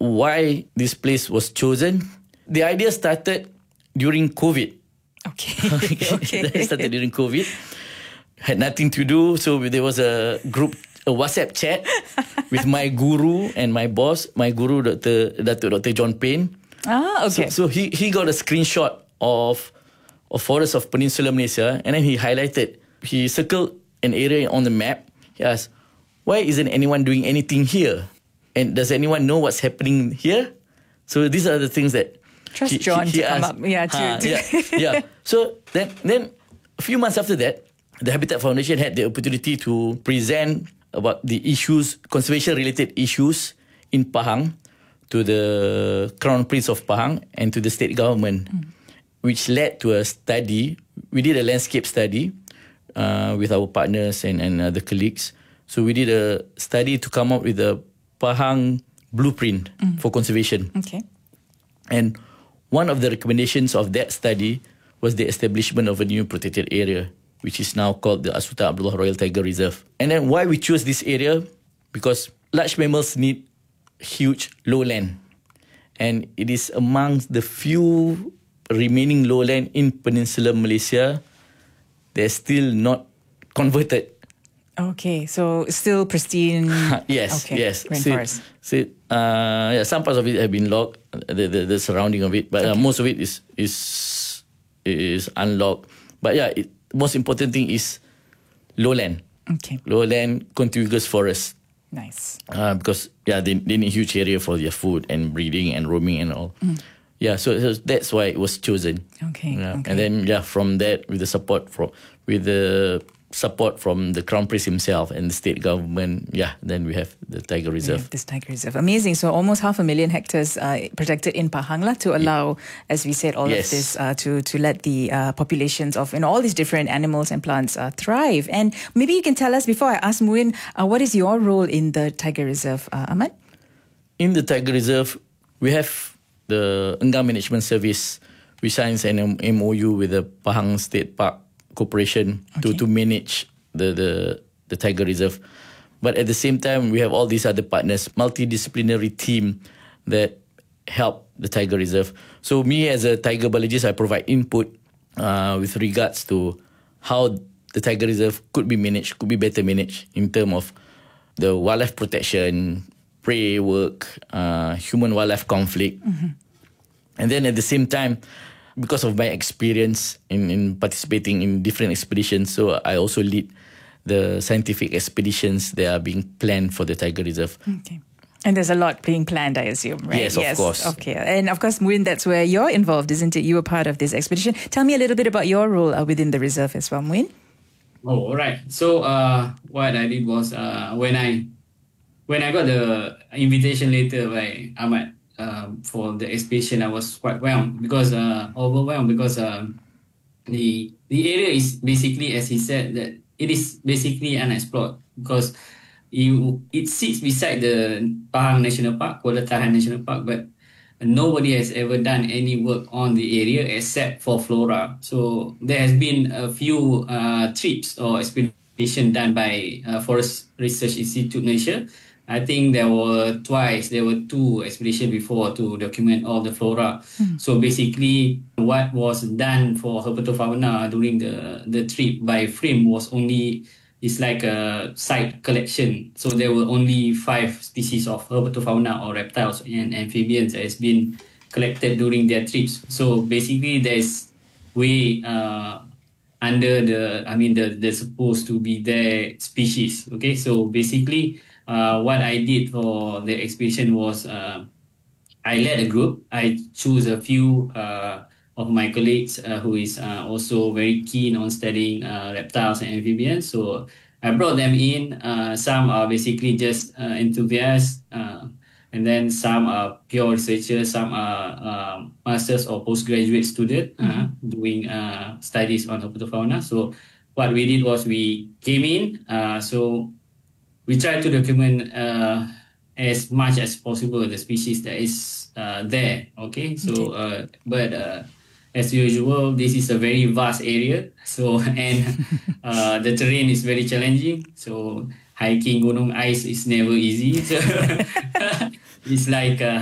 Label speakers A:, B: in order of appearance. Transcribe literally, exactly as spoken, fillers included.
A: why this place was chosen. The idea started during COVID.
B: Okay. okay.
A: It started during COVID. Had nothing to do, so there was a group, a WhatsApp chat with my guru and my boss, my guru, Doctor Doctor John Payne.
B: Ah, okay.
A: So, so he he got a screenshot of of forests of Peninsular Malaysia, and then he highlighted, he circled an area on the map. He asked, why isn't anyone doing anything here? And does anyone know what's happening here? So these are the things that
B: Trust
A: he,
B: John
A: he, he
B: to come
A: asked.
B: up. Yeah, to,
A: Ha,
B: to
A: yeah, yeah. So then, then a few months after that, the Habitat Foundation had the opportunity to present about the issues, conservation-related issues in Pahang to the Crown Prince of Pahang and to the state government, mm. which led to a study. We did a landscape study uh, with our partners and, and other colleagues. So we did a study to come up with a Pahang blueprint mm. for conservation.
B: Okay.
A: And one of the recommendations of that study was the establishment of a new protected area, which is now called the Sultan Abdullah Royal Tiger Reserve. And then why we chose this area? Because large mammals need huge lowland. And it is amongst the few remaining lowland in Peninsular Malaysia that's still not converted.
B: Okay, so still pristine.
A: yes,
B: okay.
A: yes.
B: Rainforest.
A: So, so, uh, yeah, some parts of it have been logged, the, the, the surrounding of it, but okay. uh, most of it is is is unlocked. But yeah, it, most important thing is lowland.
B: Okay.
A: Lowland contiguous forest.
B: Nice.
A: Uh, because yeah, they, they need huge area for their food and breeding and roaming and all. Mm. Yeah, so, so that's why it was chosen.
B: Okay,
A: yeah.
B: okay.
A: And then yeah, from that, with the support from with the support from the Crown Prince himself and the state government, yeah, then we have the Tiger Reserve.
B: This Tiger Reserve. Amazing. So almost half a million hectares uh, protected in Pahang lah, to allow, yeah. as we said, all
A: yes.
B: of this uh, to, to let the uh, populations of you know, all these different animals and plants uh, thrive. And maybe you can tell us, before I ask Muin, uh, what is your role in the Tiger Reserve, uh, Ahmad?
A: In the Tiger Reserve, we have the Engam Management Service. We signed an M O U with the Pahang State Park Corporation okay. to, to manage the, the, the Tiger Reserve. But at the same time, we have all these other partners, multidisciplinary team that help the Tiger Reserve. So me as a tiger biologist, I provide input uh, with regards to how the Tiger Reserve could be managed, could be better managed in terms of the wildlife protection, prey work, uh, human-wildlife conflict. Mm-hmm. And then at the same time, because of my experience in, in participating in different expeditions, so I also lead the scientific expeditions that are being planned for the Tiger Reserve.
B: Okay. And there's a lot being planned, I assume, right?
A: Yes, of yes. course.
B: Okay. And of course, Muin, that's where you're involved, isn't it? You were part of this expedition. Tell me a little bit about your role uh, within the reserve as well, Muin.
C: Oh, all right. So uh, what I did was uh, when I when I got the invitation letter by Ahmad, Um, for the expedition, I was quite overwhelmed because uh, overwhelmed because um, the the area is basically, as he said, that it is basically unexplored because you it sits beside the Pahang National Park, Kuala Tahan National Park, but nobody has ever done any work on the area except for flora. So there has been a few uh, trips or expedition done by uh, Forest Research Institute Malaysia. I think there were twice, there were two expeditions before to document all the flora. Mm. So basically, what was done for herpetofauna during the, the trip by F R I M was only, it's like a site collection. So there were only five species of herpetofauna or reptiles and amphibians that has been collected during their trips. So basically, there's way uh, under the, I mean, the, they're supposed to be their species. Okay, so basically, Uh, what I did for the expedition was uh, I led a group. I chose a few uh, of my colleagues uh, who is uh, also very keen on studying uh, reptiles and amphibians. So I brought them in. Uh, some are basically just uh, enthusiasts, uh, and then some are pure researchers. Some are uh, masters or postgraduate students uh, mm-hmm. doing uh, studies on herpetofauna. So what we did was we came in. Uh, so We try to document uh, as much as possible the species that is uh, there. Okay, so uh, but uh, as usual, this is a very vast area. So and uh, the terrain is very challenging. So hiking Gunung Ais is never easy. So it's like uh,